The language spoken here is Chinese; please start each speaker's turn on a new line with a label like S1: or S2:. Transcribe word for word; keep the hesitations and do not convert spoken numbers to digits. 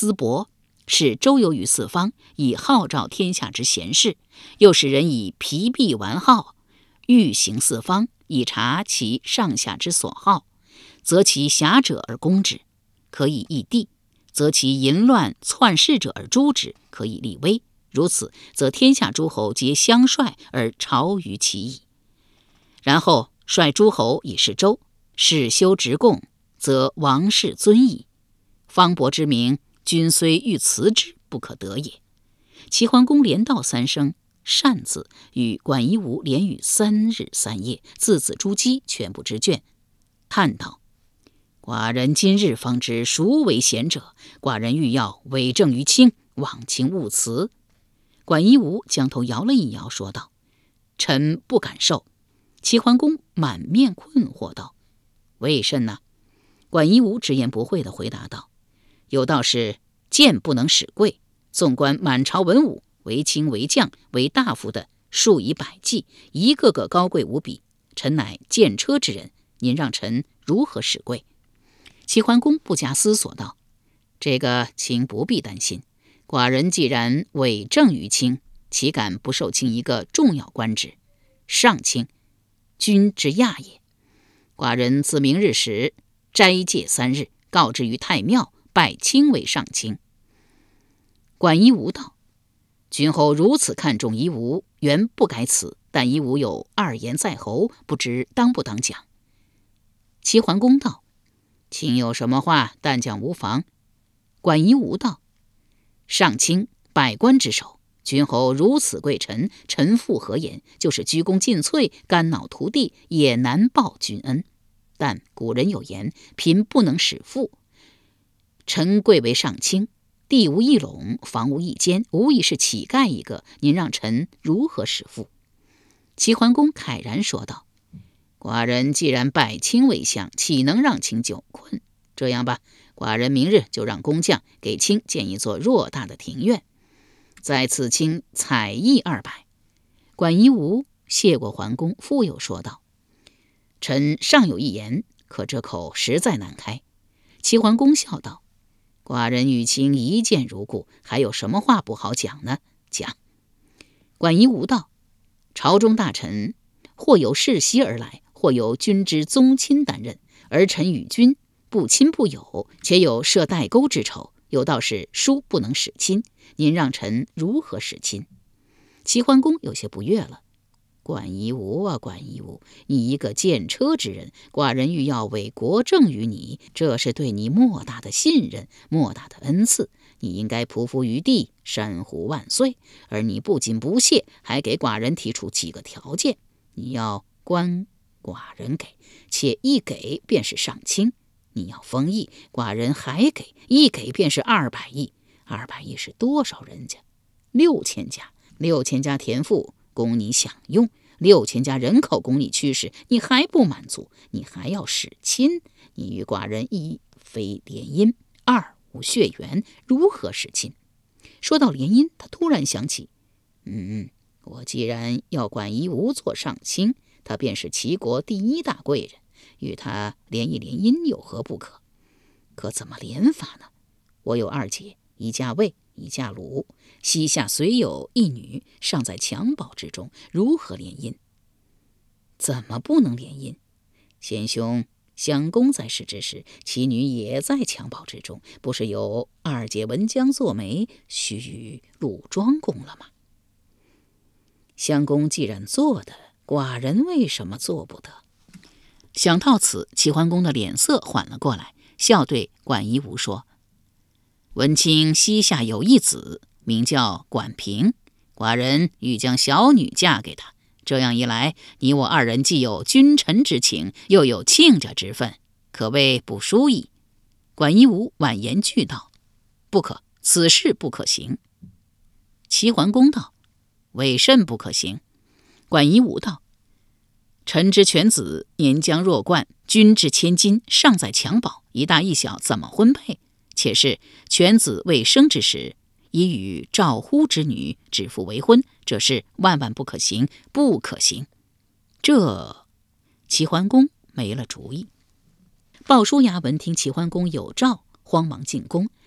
S1: 淄博，使周游于四方，以号召天下之贤士，又使人以疲弊顽好，欲行四方，以察其上下之所好，则其侠者而攻之，可以易地；则其淫乱篡世者而诛之，可以立威。如此，则天下诸侯皆相率而朝于其矣。然后率诸侯以示周，使修直贡，则王室尊矣。方伯之名，君虽欲辞之，不可得也。齐桓公连道三声善字，与管夷吾连语三日三夜，字字珠玑，全部之卷，叹道：寡人今日方知孰为贤者，寡人欲要委政于卿，望卿勿辞。管夷吾将头摇了一摇，说道：臣不敢受。齐桓公满面困惑道：为甚呢？管夷吾直言不讳地回答道：有道是剑不能使贵，纵观满朝文武，为卿为将为大夫的数以百计，一个个高贵无比，臣乃剑车之人，您让臣如何使贵？齐桓公不假思索道：这个卿不必担心，寡人既然委政于卿，岂敢不受卿一个重要官职，上卿，君之亚也。寡人自明日始斋戒三日，告之于太庙，拜卿为上卿。管夷吾道：君侯如此看重夷吾，原不该辞，但夷吾有二言在喉，不知当不当讲。齐桓公道：卿有什么话，但讲无妨。管夷吾道：上卿百官之首，君侯如此贵臣，臣负何言？就是鞠躬尽瘁，肝脑涂地，也难报君恩。但古人有言，贫不能使富。臣贵为上卿，地无一垄，房无一间，无疑是乞丐一个，您让臣如何使富？齐桓公慨然说道：寡人既然拜卿为相，岂能让卿久困？这样吧，寡人明日就让工匠给卿建一座偌大的庭院，在此卿采邑二百。管夷吾谢过桓公，复又说道：臣尚有一言，可这口实在难开。齐桓公笑道：寡人与卿一见如故，还有什么话不好讲呢？讲。管夷吾道：朝中大臣或有世袭而来，或有君之宗亲担任，而臣与君不亲不友，且有涉代沟之仇，有道是疏不能使亲，您让臣如何使亲？齐桓公有些不悦了：管夷吾啊，管夷吾，你一个剑车之人，寡人欲要委国政于你，这是对你莫大的信任，莫大的恩赐，你应该匍匐于地，山呼万岁。而你不仅不屑，还给寡人提出几个条件：你要官，寡人给，且一给便是上卿；你要封邑，寡人还给，一给便是二百亿。二百亿是多少人家？六千家，六千家田赋供你享用，六千家人口供你驱使，你还不满足，你还要使亲。你与寡人一非联姻，二无血缘，如何使亲？说到联姻，他突然想起，嗯，我既然要管夷吾做上卿，他便是齐国第一大贵人，与他联一联姻有何不可？可怎么联法呢？我有二姐，一嫁魏，一嫁鲁，膝下虽有一女，尚在襁褓之中，如何联姻？怎么不能联姻？贤兄襄公在世之时，其女也在襁褓之中，不是有二姐文姜做媒，须与鲁庄公了吗？襄公既然做的，寡人为什么做不得？想到此，齐桓公的脸色缓了过来，笑对管夷吾说：文卿膝下有一子，名叫管平，寡人欲将小女嫁给他。这样一来，你我二人既有君臣之情，又有亲者之分，可谓不输矣。管夷吾婉言拒道：不可，此事不可行。齐桓公道：为甚不可行？管夷吾道：臣之犬子年将弱冠，君之千金尚在襁褓，一大一小怎么婚配？且是犬子未生之时，已与赵乎之女指腹为婚，这是万万不可行，不可行。这齐桓公没了主意。鲍叔牙闻听齐桓公有诏，慌忙进宫，